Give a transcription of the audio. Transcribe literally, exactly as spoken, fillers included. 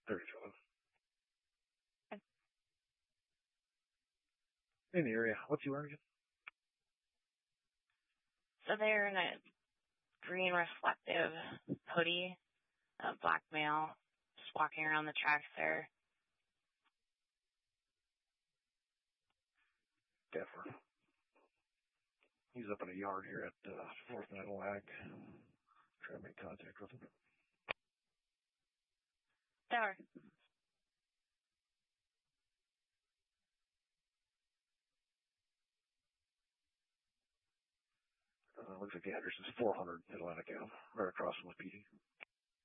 thirty-seven. In the area. What's he wearing again? So they're in a green reflective hoodie, a black male, just walking around the tracks there. Deffer. He's up in a yard here at uh, Fourth Night Lag. Try to make contact with him. Tower. Uh, looks like the address is four hundred Atlantic Avenue, right across from the P D.